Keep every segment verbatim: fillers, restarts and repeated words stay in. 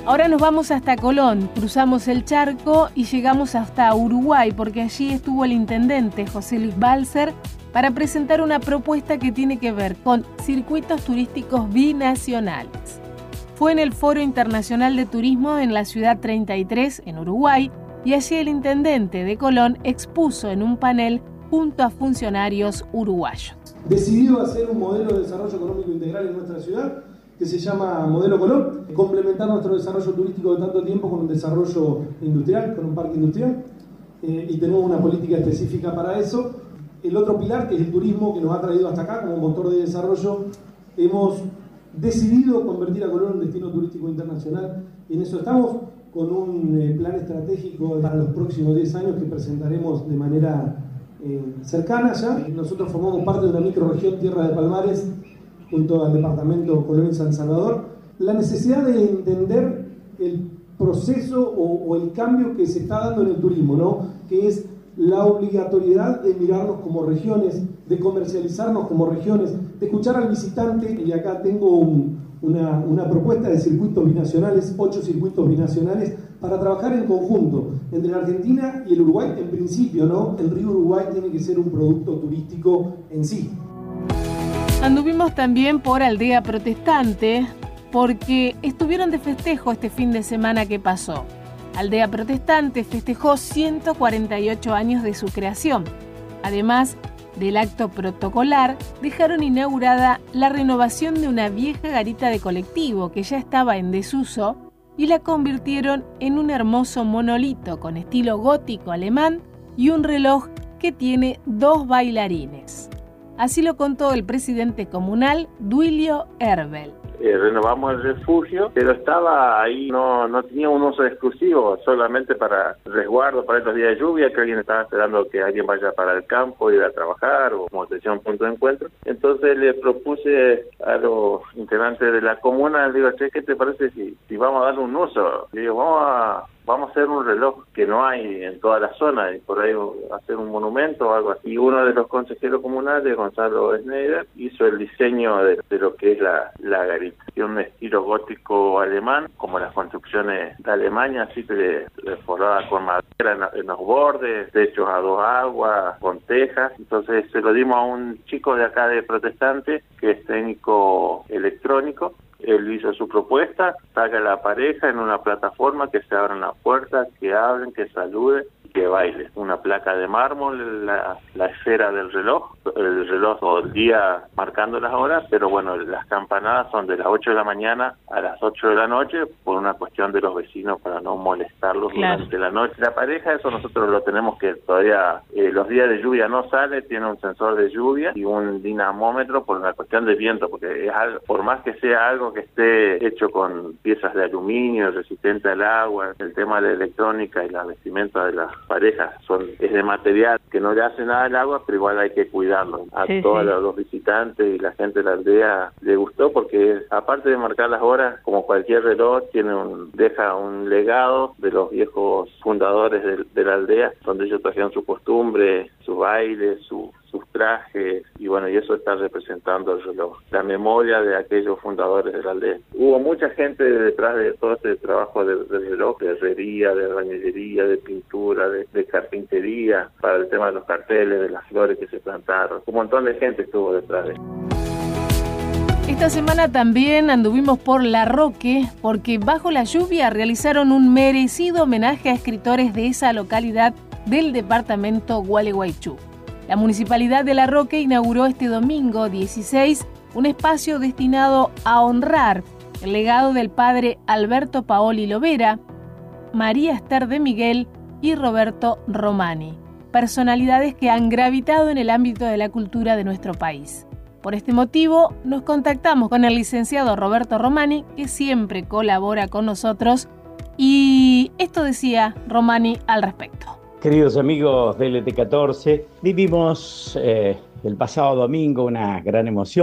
Ahora nos vamos hasta Colón, cruzamos el charco y llegamos hasta Uruguay, porque allí estuvo el intendente José Luis Balser para presentar una propuesta que tiene que ver con circuitos turísticos binacionales. Fue en el Foro Internacional de Turismo en la Ciudad treinta y tres, en Uruguay, y allí el intendente de Colón expuso en un panel junto a funcionarios uruguayos. Decidido hacer un modelo de desarrollo económico integral en nuestra ciudad, que se llama Modelo Colón, complementar nuestro desarrollo turístico de tanto tiempo con un desarrollo industrial, con un parque industrial, eh, y tenemos una política específica para eso. El otro pilar, que es el turismo, que nos ha traído hasta acá como motor de desarrollo, hemos decidido convertir a Colón en un destino turístico internacional, y en eso estamos, con un eh, plan estratégico para los próximos diez años que presentaremos de manera eh, cercana ya. Nosotros formamos parte de una microrregión Tierra de Palmares, junto al departamento Colón y San Salvador, la necesidad de entender el proceso o, o el cambio que se está dando en el turismo, ¿no? Que es la obligatoriedad de mirarnos como regiones, de comercializarnos como regiones, de escuchar al visitante. Y acá tengo un, una, una propuesta de circuitos binacionales, ocho circuitos binacionales, para trabajar en conjunto entre la Argentina y el Uruguay. En principio, ¿no? El río Uruguay tiene que ser un producto turístico en sí. Anduvimos también por Aldea Protestante porque estuvieron de festejo este fin de semana que pasó. Aldea Protestante festejó ciento cuarenta y ocho años de su creación. Además del acto protocolar, dejaron inaugurada la renovación de una vieja garita de colectivo que ya estaba en desuso y la convirtieron en un hermoso monolito con estilo gótico alemán y un reloj que tiene dos bailarines. Así lo contó el presidente comunal, Duilio Herbel. Eh, renovamos el refugio, pero estaba ahí, no no tenía un uso exclusivo, solamente para resguardo, para estos días de lluvia, que alguien estaba esperando que alguien vaya para el campo, ir a trabajar, o como decía, un punto de encuentro. Entonces le propuse a los integrantes de la comuna, le digo, che, ¿qué te parece si, si vamos a darle un uso? Le digo, vamos a... Vamos a hacer un reloj que no hay en toda la zona y por ahí hacer un monumento o algo así. Y uno de los consejeros comunales, Gonzalo Schneider, hizo el diseño de, de lo que es la, la garita. Tiene un estilo gótico alemán, como las construcciones de Alemania, así que reforzada con madera en, en los bordes, techos a dos aguas, con tejas. Entonces se lo dimos a un chico de acá de Protestante, que es técnico electrónico. Él hizo su propuesta, saca a la pareja en una plataforma, que se abran las puertas, que hablen, que saluden y que bailen. Una placa de mármol, la, la esfera del reloj, el reloj todo el día marcando las horas, pero bueno, las campanadas son de las ocho de la mañana a las ocho de la noche, por una cuestión de los vecinos para no molestarlos claro. durante la noche. La pareja, eso nosotros lo tenemos que todavía, eh, los días de lluvia no sale, tiene un sensor de lluvia y un dinamómetro por una cuestión de viento, porque es algo, por más que sea algo que esté hecho con piezas de aluminio, resistente al agua, el tema de la electrónica y la vestimenta de las parejas son es de material que no le hace nada al agua, pero igual hay que cuidarlo. A sí, todos sí. los visitantes y la gente de la aldea le gustó, porque aparte de marcar las horas, como cualquier reloj, tiene un deja un legado de los viejos fundadores de, de la aldea, donde ellos trajeron su costumbre, sus bailes, su sus trajes, y bueno, y eso está representando el reloj, la memoria de aquellos fundadores de la aldea. Hubo mucha gente detrás de todo este trabajo del de reloj, de herrería, de albañilería, de pintura, de, de carpintería, para el tema de los carteles, de las flores que se plantaron. Un montón de gente estuvo detrás de eso. Esta semana también anduvimos por La Roque, porque bajo la lluvia realizaron un merecido homenaje a escritores de esa localidad del departamento Gualeguaychú. La Municipalidad de La Roque inauguró este domingo dieciséis un espacio destinado a honrar el legado del padre Alberto Paoli Lovera, María Esther de Miguel y Roberto Romani, personalidades que han gravitado en el ámbito de la cultura de nuestro país. Por este motivo, nos contactamos con el licenciado Roberto Romani, que siempre colabora con nosotros, y esto decía Romani al respecto. Queridos amigos de L T catorce, vivimos eh, el pasado domingo una gran emoción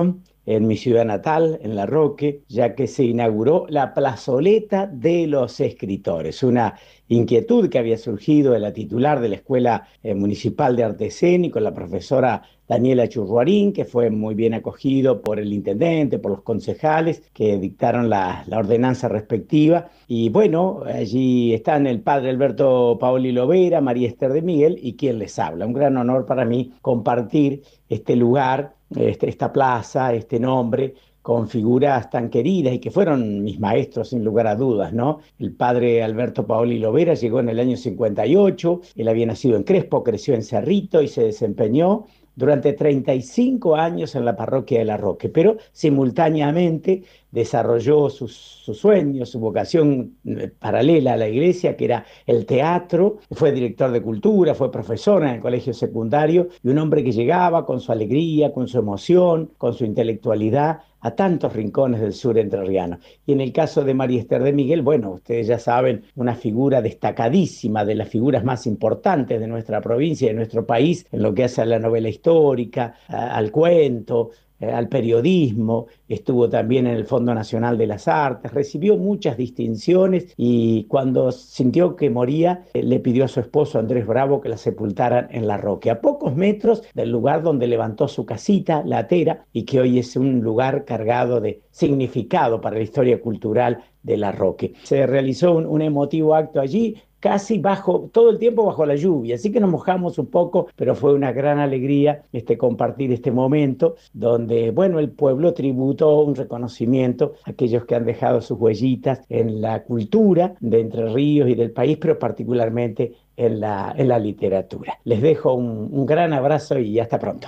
en mi ciudad natal, en La Roque, ya que se inauguró la plazoleta de los escritores, una inquietud que había surgido de la titular de la Escuela eh, Municipal de Arte Escénico, la profesora Daniela Churruarín, que fue muy bien acogido por el intendente, por los concejales que dictaron la, la ordenanza respectiva. Y bueno, allí están el padre Alberto Paoli Lovera, María Esther de Miguel y quien les habla. Un gran honor para mí compartir este lugar, este, esta plaza, este nombre, con figuras tan queridas y que fueron mis maestros sin lugar a dudas, ¿no? El padre Alberto Paoli Lovera llegó en el año cincuenta y ocho, él había nacido en Crespo, creció en Cerrito y se desempeñó durante treinta y cinco años en la parroquia de La Roque, pero simultáneamente desarrolló sus, sus sueños, su vocación eh, paralela a la iglesia, que era el teatro. Fue director de cultura, fue profesor en el colegio secundario y un hombre que llegaba con su alegría, con su emoción, con su intelectualidad a tantos rincones del sur entrerriano. Y en el caso de María Esther de Miguel, bueno, ustedes ya saben, una figura destacadísima, de las figuras más importantes de nuestra provincia y de nuestro país, en lo que hace a la novela histórica, a, al cuento, eh, al periodismo. Estuvo también en el Fondo Nacional de las Artes, recibió muchas distinciones y cuando sintió que moría, eh, le pidió a su esposo Andrés Bravo que la sepultaran en La Roque, a pocos metros del lugar donde levantó su casita, La Atera, y que hoy es un lugar cargado de significado para la historia cultural de La Roque. Se realizó un, un emotivo acto allí, casi bajo, todo el tiempo bajo la lluvia, así que nos mojamos un poco, pero fue una gran alegría este, compartir este momento donde, bueno, el pueblo tributó un reconocimiento a aquellos que han dejado sus huellitas en la cultura de Entre Ríos y del país, pero particularmente en la, en la literatura. Les dejo un, un gran abrazo y hasta pronto.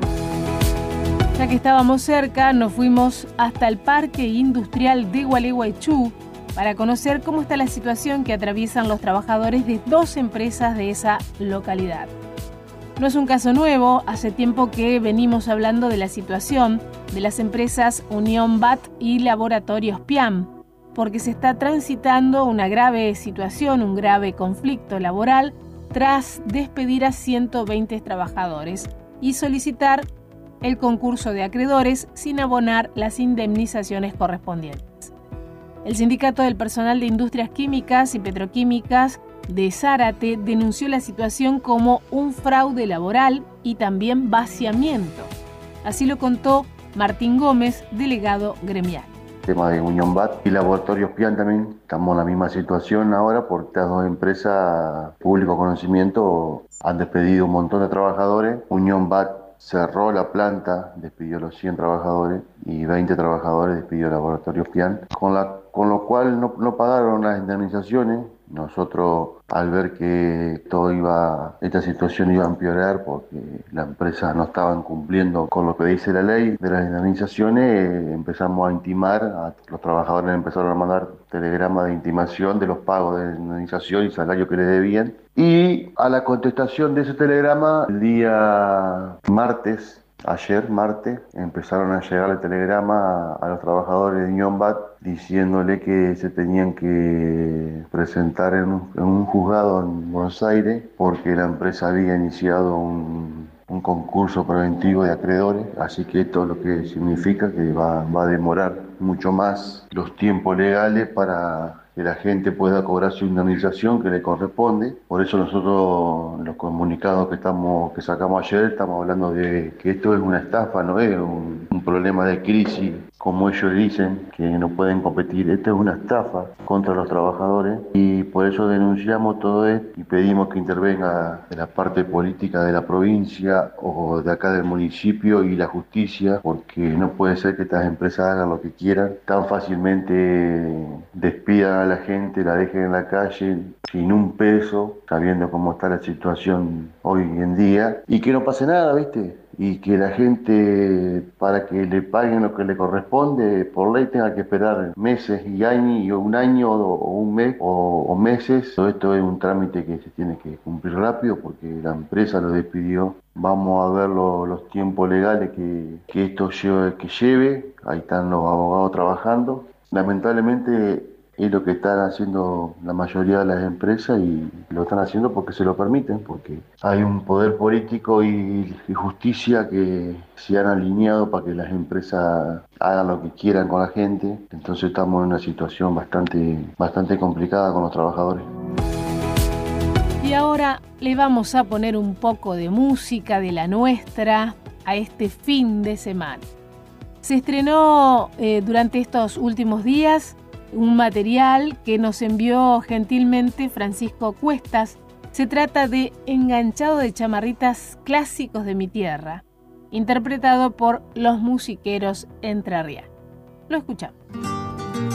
Ya que estábamos cerca, nos fuimos hasta el Parque Industrial de Gualeguaychú para conocer cómo está la situación que atraviesan los trabajadores de dos empresas de esa localidad. No es un caso nuevo, hace tiempo que venimos hablando de la situación de las empresas Unión B A T y Laboratorios P I A M, porque se está transitando una grave situación, un grave conflicto laboral tras despedir a ciento veinte trabajadores y solicitar el concurso de acreedores sin abonar las indemnizaciones correspondientes. El Sindicato del Personal de Industrias Químicas y Petroquímicas de Zárate denunció la situación como un fraude laboral y también vaciamiento. Así lo contó Martín Gómez, delegado gremial. El tema de Unión B A T y Laboratorios P I A M también estamos en la misma situación ahora porque estas dos empresas, público conocimiento, han despedido un montón de trabajadores. Unión B A T cerró la planta, despidió a los cien trabajadores y veinte trabajadores despidió a Laboratorios P I A M, con, la, con lo cual no, no pagaron las indemnizaciones. Nosotros, al ver que todo iba, esta situación iba a empeorar porque las empresas no estaban cumpliendo con lo que dice la ley de las indemnizaciones, empezamos a intimar, a, los trabajadores empezaron a mandar telegramas de intimación de los pagos de indemnización y salario que les debían. Y a la contestación de ese telegrama, el día martes, ayer martes, empezaron a llegar el telegrama a, a los trabajadores de Unión B A T diciéndole que se tenían que presentar en un, en un juzgado en Buenos Aires porque la empresa había iniciado un, un concurso preventivo de acreedores, así que esto lo que significa que va, va a demorar mucho más los tiempos legales para que la gente pueda cobrar su indemnización que le corresponde. Por eso nosotros en los comunicados que estamos que sacamos ayer estamos hablando de que esto es una estafa, no es un, un problema de crisis como ellos dicen, que no pueden competir. Esto es una estafa contra los trabajadores y por eso denunciamos todo esto y pedimos que intervenga de la parte política de la provincia o de acá del municipio y la justicia, porque no puede ser que estas empresas hagan lo que quieran, tan fácilmente despidan a la gente, la dejen en la calle sin un peso, sabiendo cómo está la situación hoy en día, y que no pase nada, ¿viste? Y que la gente, para que le paguen lo que le corresponde, por ley tenga que esperar meses y años, y un año o un mes o, o meses. Todo esto es un trámite que se tiene que cumplir rápido porque la empresa lo despidió. Vamos a ver lo, los tiempos legales que, que esto lleve, que lleve. Ahí están los abogados trabajando. Lamentablemente es lo que están haciendo la mayoría de las empresas y lo están haciendo porque se lo permiten, porque hay un poder político y, y justicia que se han alineado para que las empresas hagan lo que quieran con la gente. Entonces estamos en una situación bastante, bastante complicada con los trabajadores. Y ahora le vamos a poner un poco de música de la nuestra a este fin de semana. Se estrenó eh, durante estos últimos días un material que nos envió gentilmente Francisco Cuestas. Se trata de Enganchado de chamarritas clásicos de mi tierra, interpretado por los musiqueros entrerrianos. Lo escuchamos.